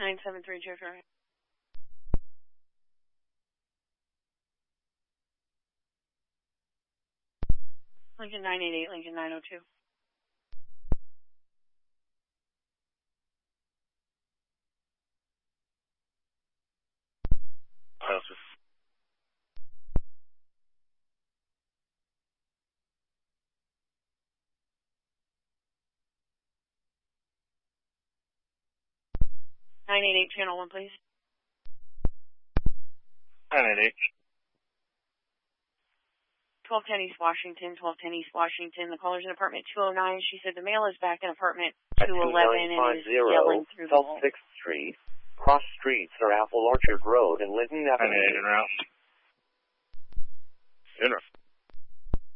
973 Jeffrey. Lincoln 988, Lincoln 902. Process. Channel 1, please. 988. 1210 East Washington, 1210 East Washington. The caller's in apartment 209. She said the male is back in apartment 211 and is yelling through the wall. 6th Street. Cross streets are Apple Orchard Road and Linton Avenue. 988 en route. En route.